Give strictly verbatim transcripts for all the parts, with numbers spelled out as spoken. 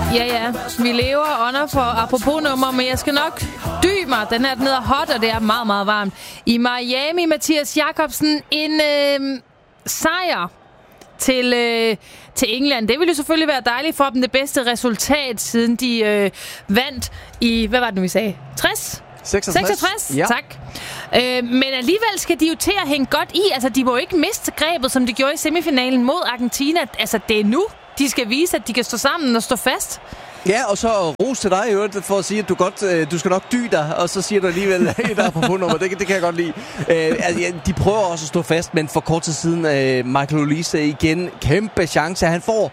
Ja, ja. Vi lever under for apropos nummer, men jeg skal nok dy mig. Den her, den hedder Hot, og det er meget, meget varmt. I Miami, Mathias Jakobsen, en øh, sejr til, øh, til England. Det ville jo selvfølgelig være dejligt for dem. Det bedste resultat, siden de øh, vandt i, hvad var det nu, vi sagde? tres? seksogtres. seksogtres? Ja. Tak. Øh, men alligevel skal de jo til at hænge godt i. Altså, de må jo ikke miste grebet, som de gjorde i semifinalen mod Argentina. Altså, det er nu, de skal vise, at de kan stå sammen og stå fast. Ja, og så ros til dig i øvrigt for at sige, at du, godt, øh, du skal nok dy dig, og så siger du alligevel et apropos nummer. Det, det kan jeg godt lide. Øh, altså, ja, de prøver også at stå fast, men for kort tid siden, øh, Michael Olise igen, kæmpe chance. Han får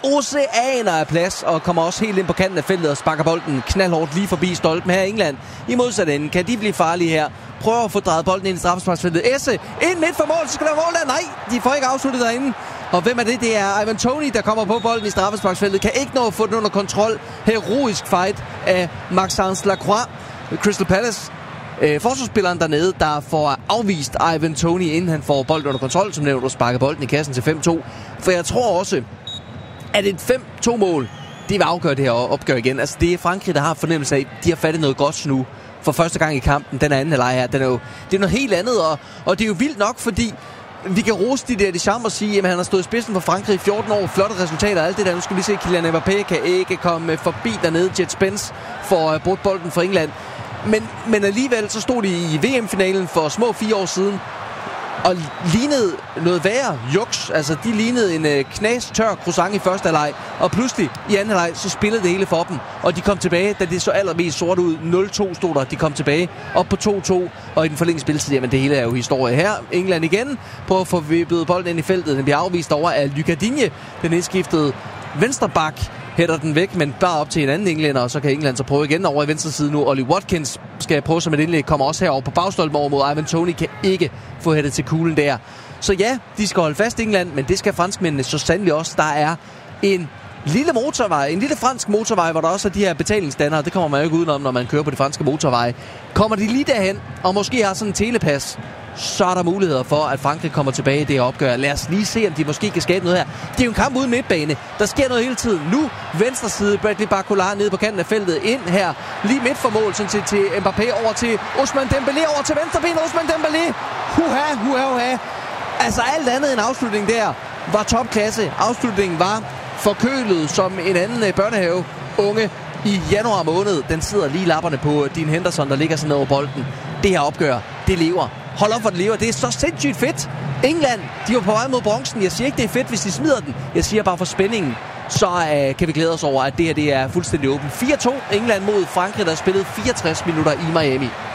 oceaner af plads, og kommer også helt ind på kanten af feltet og sparker bolden knaldhårdt lige forbi stolpen her i England. I modsat ende, kan de blive farlige her? Prøver at få drejet bolden ind i straffesparksfeltet. Esse, ind midt for mål, så skal der mål der. Nej, de får ikke afsluttet derinde. Og hvem er det? Det er Ivan Toney, der kommer på bolden i straffesparksfeltet. Kan ikke nå at få den under kontrol. Heroisk fight af Maxence Lacroix. Crystal Palace. Øh, forsvarsspilleren dernede, der får afvist Ivan Toney, inden han får bolden under kontrol, som nævnt, og sparker bolden i kassen til fem to. For jeg tror også, at et fem to mål, det vil afgøre det her opgør igen. Altså, det er Frankrig, der har fornemmelse af, de har fattet noget godt nu for første gang i kampen. Den anden halvleg her, den er jo, det er noget helt andet, og, og det er jo vildt nok, fordi vi kan rose de der Deschamps og sige, at han har stået i spidsen for Frankrig i fjorten år. Flotte resultater og alt det der. Nu skal vi se, Kylian Mbappé kan ikke komme forbi dernede. Jet Spence får uh, brudt bolden for England. Men, men alligevel så stod de i V M-finalen for små fire år siden og lignede noget værre juks. Altså, de lignede en øh, knas tør croissant i første halvleg, og pludselig i anden halvleg, så spillede det hele for dem. Og de kom tilbage, da det så allermest sort ud. nul to stod der, de kom tilbage op på to to, og i den forlængede spilletid, jamen det hele er jo historie her. England igen på at få vippet bolden ind i feltet. Den bliver afvist over af Lucas Digne, den indskiftede venstreback. Hætter den væk, men bare op til en anden englænder, og så kan England så prøve igen over i venstre side nu. Ollie Watkins skal prøve som et indlæg, kommer også herover på bagstolpen over mod Ivan Toney, kan ikke få hættet til kuglen der. Så ja, de skal holde fast i England, men det skal franskmændene så sandelig også. Der er en lille motorvej, en lille fransk motorvej, hvor der også er de her betalingsstandere. Det kommer man jo ikke udenom, når man kører på de franske motorveje. Kommer de lige derhen, og måske har sådan en telepas, så er der muligheder for, at Frankrig kommer tilbage i det her opgør. Lad os lige se, om de måske kan skabe noget her. Det er jo en kamp uden midtbane. Der sker noget hele tiden. Nu venstre side, Bradley Barcola nede på kanten af feltet. Ind her, lige midt for mål, sådan til, til Mbappé, over til Ousmane Dembélé, over til venstre ben, Ousmane Dembélé. Huha, huha, huha. Altså alt andet end afslutningen der var topklasse. Afslutningen var forkølet som en anden børnehave unge i januar måned. Den sidder lige i lapperne på Dean Henderson, der ligger sådan over bolden. Det her opgør, det lever. Hold op, for det lever. Det er så sindssygt fedt. England, de var på vej mod bronzen. Jeg siger ikke, det er fedt, hvis de smider den. Jeg siger bare for spændingen. Så øh, kan vi glæde os over, at det her det er fuldstændig åbent. fire to England mod Frankrig, der spillede fireogtres minutter i Miami.